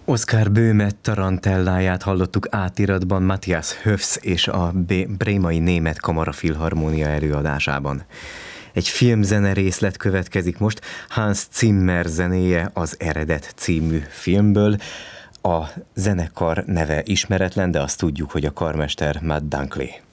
Oskar Böhme tarantelláját hallottuk átiratban Matthias Höfs és a Brémai Német Kamarafilharmónia előadásában. Egy filmzene részlet következik most, Hans Zimmer zenéje az Eredet című filmből. A zenekar neve ismeretlen, de azt tudjuk, hogy a karmester Matt Dunkley.